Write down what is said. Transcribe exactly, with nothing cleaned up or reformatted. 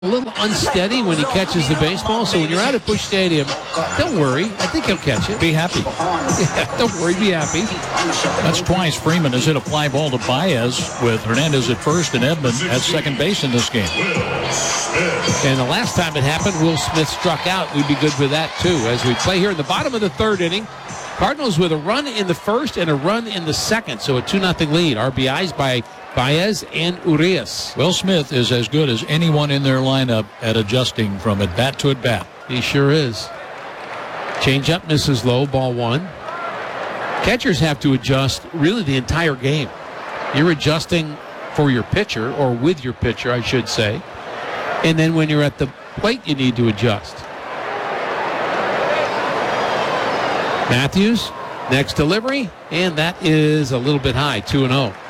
a little unsteady when he catches the baseball, so when you're out at Busch Stadium, don't worry. I think he'll catch it. Be happy. Yeah, don't worry, be happy. That's twice Freeman has hit a fly ball to Baez with Hernandez at first and Edman at second base in this game. And the last time it happened, Will Smith struck out. We'd be good for that, too, as we play here in the bottom of the third inning. Cardinals with a run in the first and a run in the second, so a two nothing lead. R B Is by Baez and Urias. Will Smith is as good as anyone in their lineup at adjusting from at bat to at bat. He sure is. Change up misses low, ball one. Catchers have to adjust really the entire game. You're adjusting for your pitcher, or with your pitcher, I should say. And then when you're at the plate, you need to adjust. Matthews, next delivery, and that is a little bit high, two and oh.